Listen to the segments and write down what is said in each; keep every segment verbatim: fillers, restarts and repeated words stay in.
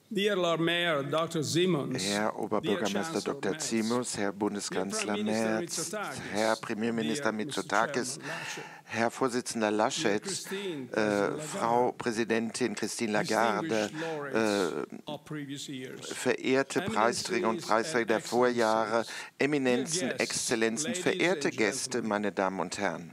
Herr Oberbürgermeister Doktor Zimos, Herr Bundeskanzler Merz, Herr Premierminister Mitsotakis, Herr Vorsitzender Laschet, äh, Frau Präsidentin Christine Lagarde, äh, verehrte Preisträger und Preisträger der Vorjahre, Eminenzen, Exzellenzen, verehrte Gäste, meine Damen und Herren.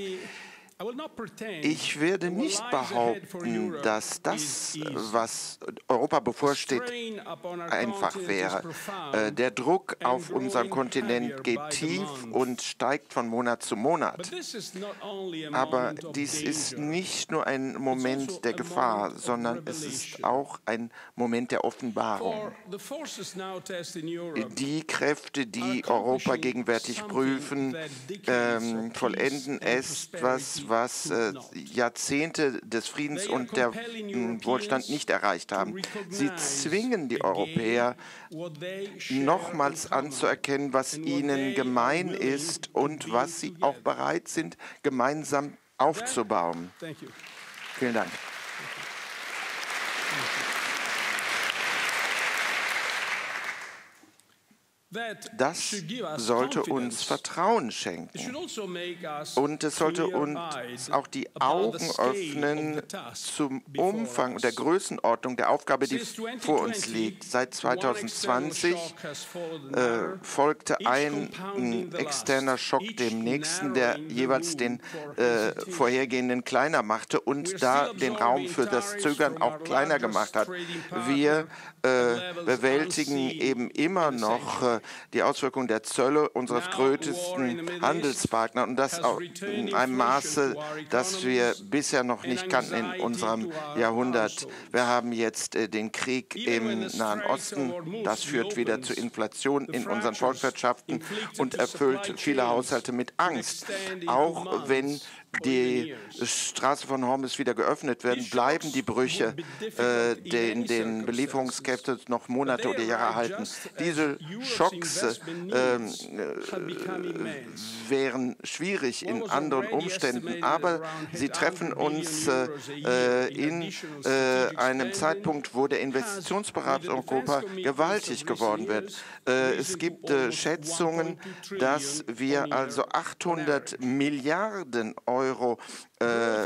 Ich werde nicht behaupten, dass das, was Europa bevorsteht, einfach wäre. Der Druck auf unserem Kontinent geht tief und steigt von Monat zu Monat. Aber dies ist nicht nur ein Moment der Gefahr, sondern es ist auch ein Moment der Offenbarung. Die Kräfte, die Europa gegenwärtig prüfen, ähm, vollenden etwas, was äh, Jahrzehnte des Friedens und der äh, Wohlstand nicht erreicht haben. Sie zwingen die Europäer, nochmals anzuerkennen, was ihnen gemein ist und was sie auch bereit sind, gemeinsam aufzubauen. Vielen Dank. Das sollte uns Vertrauen schenken und es sollte uns auch die Augen öffnen zum Umfang und der Größenordnung der Aufgabe, die vor uns liegt. Seit zweitausendzwanzig äh, folgte ein, ein externer Schock dem nächsten, der jeweils den äh, vorhergehenden kleiner machte und da den Raum für das Zögern auch kleiner gemacht hat. Wir äh, bewältigen eben immer noch äh, die Auswirkungen der Zölle unseres größten Handelspartners und das auch in einem Maße, das wir bisher noch nicht kannten in unserem Jahrhundert. Wir haben jetzt äh, den Krieg im Nahen Osten, das führt wieder zu Inflation in unseren Volkswirtschaften und erfüllt viele Haushalte mit Angst. Auch wenn die Straße von Hormuz wieder geöffnet werden, bleiben die Brüche äh, in den Belieferungskräften noch Monate oder Jahre halten. Diese Schocks äh, äh, wären schwierig in anderen Umständen, aber sie treffen uns äh, in äh, einem Zeitpunkt, wo der Investitionsbereich in Europa gewaltig geworden wird. Äh, es gibt äh, Schätzungen, dass wir also achthundert Milliarden Euro Euro äh,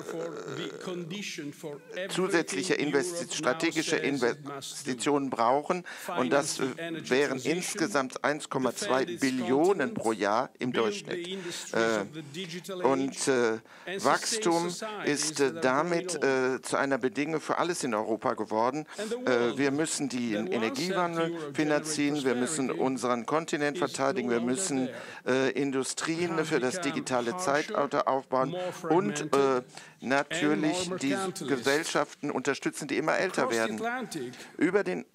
zusätzliche Investi- strategische Investitionen brauchen und das wären insgesamt eins Komma zwei Billionen pro Jahr im Durchschnitt. Äh, und äh, Wachstum ist äh, damit äh, zu einer Bedingung für alles in Europa geworden. Äh, wir müssen den Energiewandel finanzieren, wir müssen unseren Kontinent verteidigen, wir müssen äh, Industrien für das digitale Zeitalter aufbauen und äh, natürlich die Gesellschaften unterstützen, die immer älter werden. Über den